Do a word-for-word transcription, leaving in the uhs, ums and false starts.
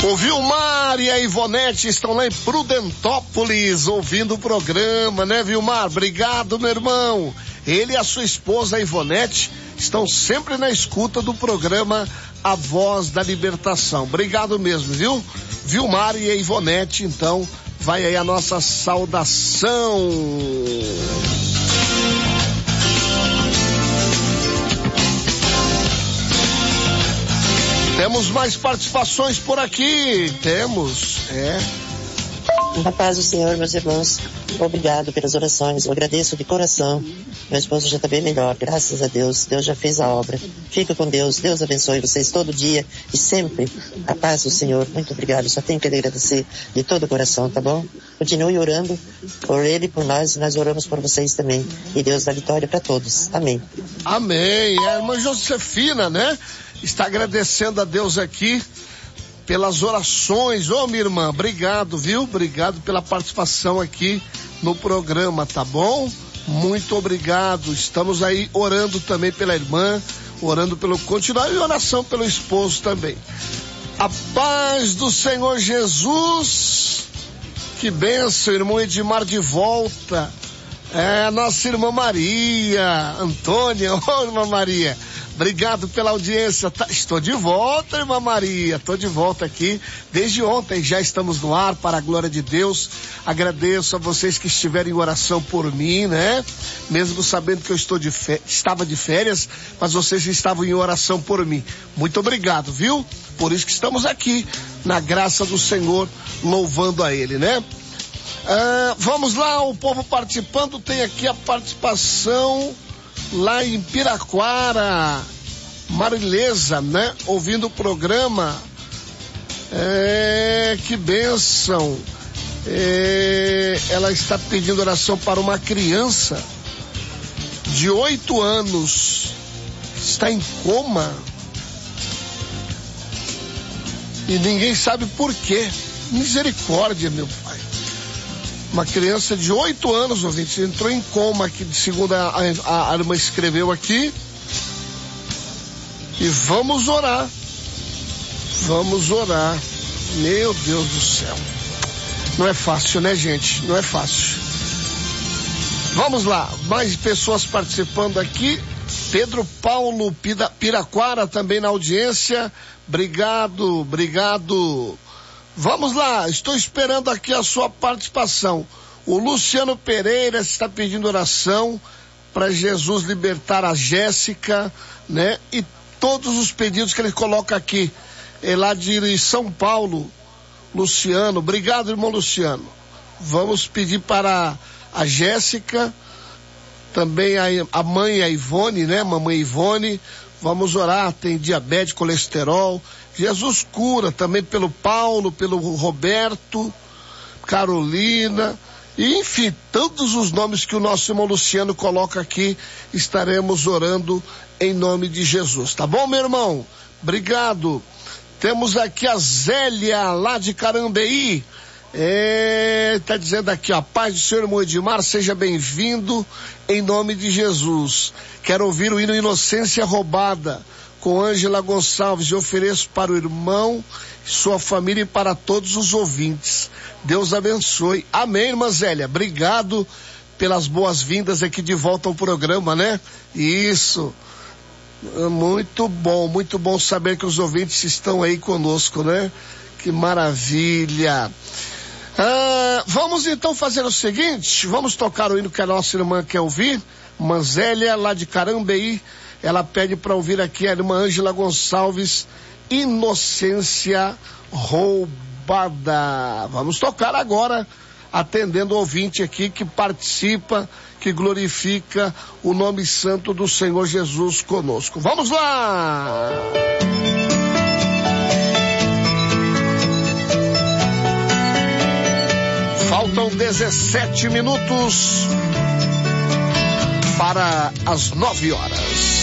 O Vilmar e a Ivonete estão lá em Prudentópolis ouvindo o programa, né, Vilmar? Obrigado, meu irmão. Ele e a sua esposa, a Ivonete, estão sempre na escuta do programa A Voz da Libertação. Obrigado mesmo, viu? Vilmar e a Ivonete, então, vai aí a nossa saudação. Temos mais participações por aqui. Temos, é. Na paz do Senhor, meus irmãos, obrigado pelas orações, eu agradeço de coração. Meu esposo já está bem melhor, graças a Deus, Deus já fez a obra. Fica com Deus, Deus abençoe vocês todo dia e sempre. A paz do Senhor, muito obrigado, só tenho que lhe agradecer de todo o coração, tá bom? Continue orando por ele, por nós, e nós oramos por vocês também. E Deus dá vitória para todos, amém. Amém. A irmã Josefina, né? Está agradecendo a Deus aqui pelas orações. Ô, minha irmã, obrigado, viu? Obrigado pela participação aqui no programa, tá bom? Muito obrigado. Estamos aí orando também pela irmã, orando pelo continuar e oração pelo esposo também. A paz do Senhor Jesus. Que bênção, irmão Edmar de volta. É, nossa irmã Maria, Antônia, ô, irmã Maria. Obrigado pela audiência. Tá, estou de volta, irmã Maria. Estou de volta aqui. Desde ontem já estamos no ar, para a glória de Deus. Agradeço a vocês que estiveram em oração por mim, né? Mesmo sabendo que eu estou de fé, estava de férias, mas vocês estavam em oração por mim. Muito obrigado, viu? Por isso que estamos aqui, na graça do Senhor, louvando a Ele, né? Ah, vamos lá, o povo participando. Tem aqui a participação lá em Piraquara, Marilesa, né? Ouvindo o programa. É, que bênção. É, ela está pedindo oração para uma criança de oito anos. Está em coma. E ninguém sabe por quê. Misericórdia, meu pai. Uma criança de oito anos, ouvinte, entrou em coma aqui, segundo a, a, a irmã escreveu aqui. E vamos orar. Vamos orar. Meu Deus do céu. Não é fácil, né, gente? Não é fácil. Vamos lá. Mais pessoas participando aqui. Pedro Paulo Piraquara também na audiência. Obrigado, obrigado. Vamos lá, estou esperando aqui a sua participação. O Luciano Pereira está pedindo oração para Jesus libertar a Jéssica, né? E todos os pedidos que ele coloca aqui, é lá de São Paulo. Luciano, obrigado, irmão Luciano. Vamos pedir para a Jéssica, também a, a mãe, a Ivone, né? Mamãe Ivone. Vamos orar, tem diabetes, colesterol. Jesus cura também pelo Paulo, pelo Roberto, Carolina, e enfim, todos os nomes que o nosso irmão Luciano coloca aqui, estaremos orando em nome de Jesus, tá bom, meu irmão? Obrigado. Temos aqui a Zélia, lá de Carambeí, é, tá dizendo aqui, ó, paz do Senhor, irmão Edmar, seja bem-vindo em nome de Jesus. Quero ouvir o hino Inocência Roubada, com Ângela Gonçalves, e ofereço para o irmão, sua família e para todos os ouvintes. Deus abençoe. Amém, irmã Zélia. Obrigado pelas boas-vindas aqui de volta ao programa, né? Isso. Muito bom, muito bom saber que os ouvintes estão aí conosco, né? Que maravilha. Ah, vamos então fazer o seguinte, vamos tocar o hino que a nossa irmã quer ouvir, irmã Zélia, lá de Carambeí. Ela pede para ouvir aqui a irmã Ângela Gonçalves, Inocência Roubada. Vamos tocar agora, atendendo o ouvinte aqui que participa, que glorifica o nome santo do Senhor Jesus conosco. Vamos lá! Faltam dezessete minutos para as nove horas.